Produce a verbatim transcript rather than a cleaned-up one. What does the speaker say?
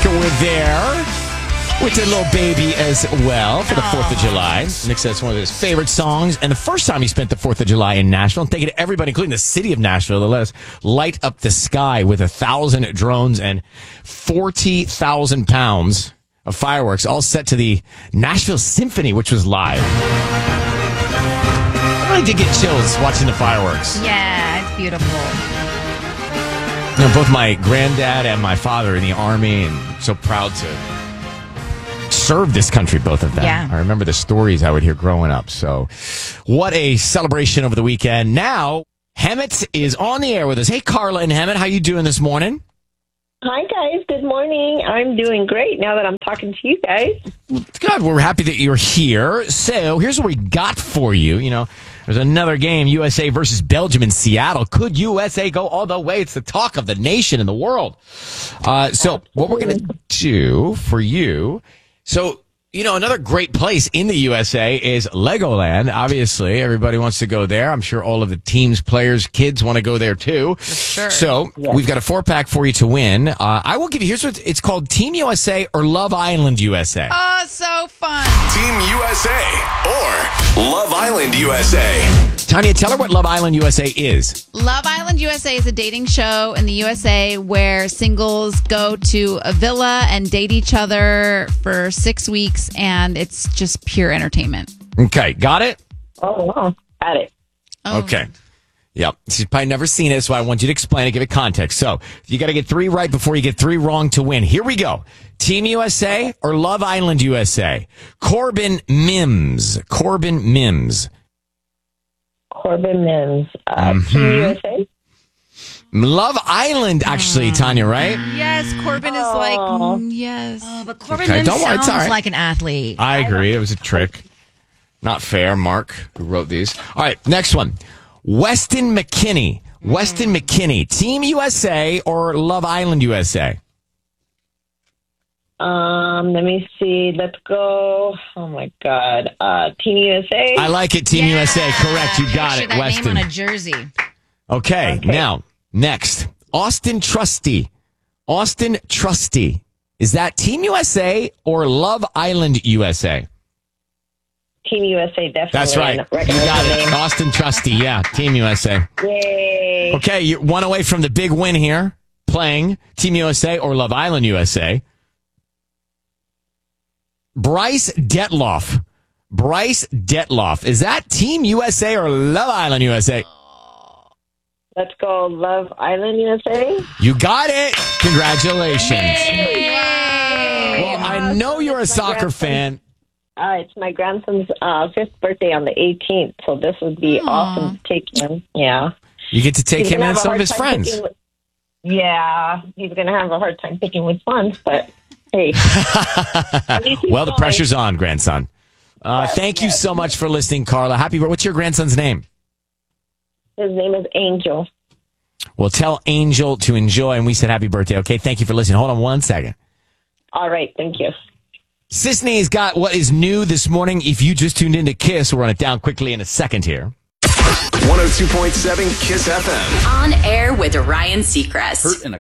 Monica were there with their little baby as well for the fourth of July. Nick said it's one of his favorite songs. And the first time he spent the fourth of July in Nashville, and thank you to everybody, including the city of Nashville, that let us light up the sky with a thousand drones and forty thousand pounds of fireworks, all set to the Nashville Symphony, which was live. I really did get chills watching the fireworks. Yeah, it's beautiful. You know, both my granddad and my father are in the Army, and I'm so proud to serve this country, both of them. Yeah. I remember the stories I would hear growing up. So what a celebration over the weekend. Now, Hemet is on the air with us. Hey, Carla and Hemet, how you doing this morning? Hi, guys. Good morning. I'm doing great now that I'm talking to you guys. Good. We're happy that you're here. So here's what we got for you. You know, there's another game, U S A versus Belgium in Seattle. Could U S A go all the way? It's the talk of the nation and the world. Uh, so what we're going to do for you, so, you know, another great place in the U S A is Legoland. Obviously, everybody wants to go there. I'm sure all of the teams, players, kids want to go there too. Sure. So we've got a four pack for you to win. Uh, I will give you, here's what it's called: Team U S A or Love Island U S A. Oh, so fun. Team U S A or Love Island U S A. Tanya, tell her what Love Island U S A is. Love Island U S A is a dating show in the U S A where singles go to a villa and date each other for six weeks, and it's just pure entertainment. Okay, got it? Oh, wow. Got it. Oh. Okay. Yep. She's probably never seen it, so I want you to explain it, give it context. So you got to get three right before you get three wrong to win. Here we go. Team U S A or Love Island U S A? Corbin Mims. Corbin Mims. Corbin Mims. Uh, Mm-hmm. Team U S A? Love Island, actually, Tanya, right? Yes, Corbin is Oh. like, mm, yes. Oh, but Corbin Okay, Mims don't worry, it's sounds all right. like an athlete. I agree. It was a trick. Not fair, Mark, who wrote these. All right, next one. Weston McKinney. Weston McKinney. Team U S A or Love Island U S A? Um, let me see. Let's go. Oh, my God. Uh, Team U S A? I like it. Team U S A. Correct. You got Picture it, that Weston. name on a jersey. Okay, Okay. now, next. Austin Trusty. Austin Trusty. Is that Team U S A or Love Island U S A? Team U S A, definitely. That's right. You Recognize got the it. name. Austin Trusty. Yeah, Team U S A. Yay. Okay, you're one away from the big win here, playing Team U S A or Love Island U S A. Bryce Detloff. Bryce Detloff. Is that Team U S A or Love Island U S A? Let's go Love Island U S A. You got it. Congratulations. Yay. Well, I know you're a soccer fan. Uh, it's my grandson's uh, fifth birthday on the eighteenth, so this would be Aww. awesome to take him. Yeah. You get to take He's him gonna and have a some of hard his time friends. picking with- yeah, he's going to have a hard time picking which ones, but hey. At least he's Well, the going. pressure's on, grandson. Uh, thank you so much for listening, Carla. Happy birthday. What's your grandson's name? His name is Angel. Well, tell Angel to enjoy, and we said happy birthday. Okay, thank you for listening. Hold on one second. All right, thank you. Sisney's got what is new this morning. If you just tuned into Kiss, we'll run it down quickly in a second here. one oh two point seven Kiss F M. On air with Ryan Seacrest.